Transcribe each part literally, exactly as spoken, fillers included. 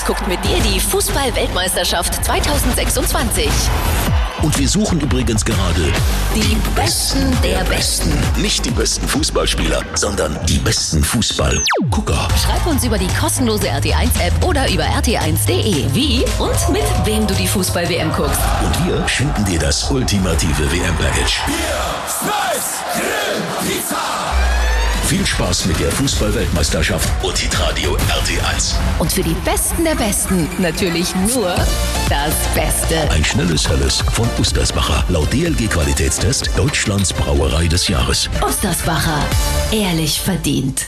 eins guckt mit dir die Fußball-Weltmeisterschaft zwanzig sechsundzwanzig. Und wir suchen übrigens gerade Die Besten der Besten. nicht die besten Fußballspieler, sondern die besten Fußballgucker. Schreib uns über die kostenlose R T eins App oder über r t eins punkt d e, wie und mit wem du die Fußball-W M guckst. Und wir schenken dir das ultimative W M-Package. Bier, Schweiß, Grill, Pizza. Viel Spaß mit der Fußball-Weltmeisterschaft und Hitradio R T eins. Und für die Besten der Besten natürlich nur das Beste. Ein schnelles Helles von Uspersbacher. Laut D L G-Qualitätstest Deutschlands Brauerei des Jahres. Uspersbacher. Ehrlich verdient.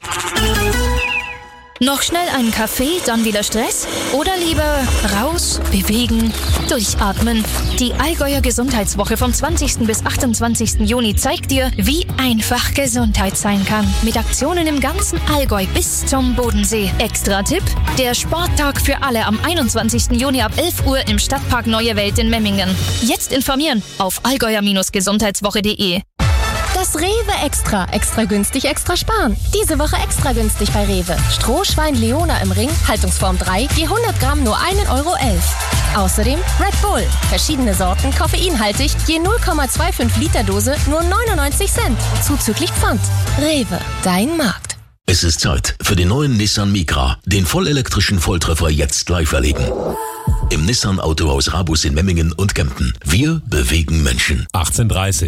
Noch schnell einen Kaffee, dann wieder Stress? Oder lieber raus, bewegen, durchatmen? Die Allgäuer Gesundheitswoche vom zwanzigsten bis achtundzwanzigsten Juni zeigt dir, wie einfach Gesundheit sein kann. Mit Aktionen im ganzen Allgäu bis zum Bodensee. Extra Tipp: der Sporttag für alle am einundzwanzigsten Juni ab elf Uhr im Stadtpark Neue Welt in Memmingen. Jetzt informieren auf allgäuer Gesundheitswoche punkt de. Das Rewe Extra. Extra günstig, extra sparen. Diese Woche extra günstig bei Rewe. Strohschwein Leona im Ring, Haltungsform drei, je hundert Gramm nur ein Euro elf. Außerdem Red Bull. Verschiedene Sorten, koffeinhaltig, je null Komma fünfundzwanzig Liter Dose, nur neunundneunzig Cent. Zuzüglich Pfand. Rewe, dein Markt. Es ist Zeit für den neuen Nissan Micra, den vollelektrischen Volltreffer jetzt live erleben. Im Nissan Autohaus Rabus in Memmingen und Kempten. Wir bewegen Menschen. achtzehn Uhr dreißig.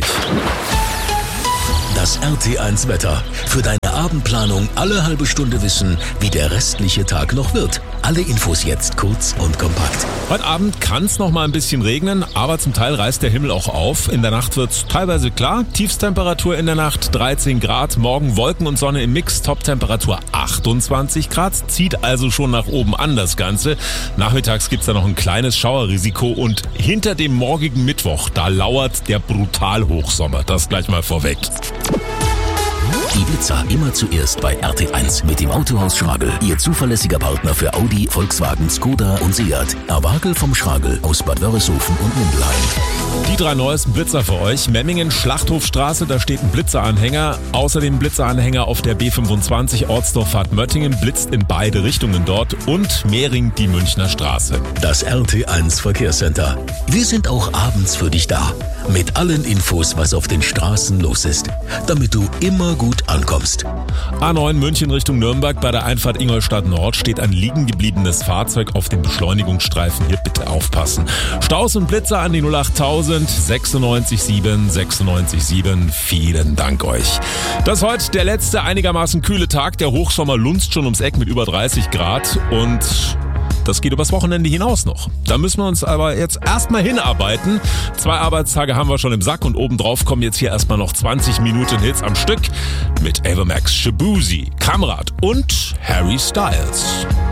Das R T eins Wetter. Für deine Abendplanung alle halbe Stunde wissen, wie der restliche Tag noch wird. Alle Infos jetzt kurz und kompakt. Heute Abend kann es noch mal ein bisschen regnen, aber zum Teil reißt der Himmel auch auf. In der Nacht wird es teilweise klar. Tiefstemperatur in der Nacht dreizehn Grad. Morgen Wolken und Sonne im Mix. Toptemperatur achtundzwanzig Grad. Zieht also schon nach oben an das Ganze. Nachmittags gibt es da noch ein kleines Schauerrisiko. Und hinter dem morgigen Mittwoch, da lauert der Brutalhochsommer. Das gleich mal vorweg. Die Blitzer immer zuerst bei R T eins mit dem Autohaus Schragel. Ihr zuverlässiger Partner für Audi, Volkswagen, Skoda und Seat. Erwagel vom Schragel aus Bad Wörishofen und Mindelheim. Die drei neuesten Blitzer für euch. Memmingen, Schlachthofstraße, da steht ein Blitzeranhänger. Außerdem Blitzeranhänger auf der B fünfundzwanzig Ortsdorf-Fahrt Möttingen, blitzt in beide Richtungen dort. Und Mehring, die Münchner Straße. Das R T eins Verkehrscenter. Wir sind auch abends für dich da. Mit allen Infos, was auf den Straßen los ist. Damit du immer gut ankommst. A neun München Richtung Nürnberg. Bei der Einfahrt Ingolstadt Nord steht ein liegen gebliebenes Fahrzeug auf dem Beschleunigungsstreifen. Hier bitte aufpassen. Staus und Blitzer an die null achttausend sechsundneunzig sieben sechsundneunzig sieben. Vielen Dank euch. Das ist heute der letzte einigermaßen kühle Tag. Der Hochsommer lunzt schon ums Eck mit über dreißig Grad und das geht übers Wochenende hinaus noch. Da müssen wir uns aber jetzt erstmal hinarbeiten. Zwei Arbeitstage haben wir schon im Sack und obendrauf kommen jetzt hier erstmal noch zwanzig Minuten Hits am Stück mit Ava Max, Shabuzi, Kamrat und Harry Styles.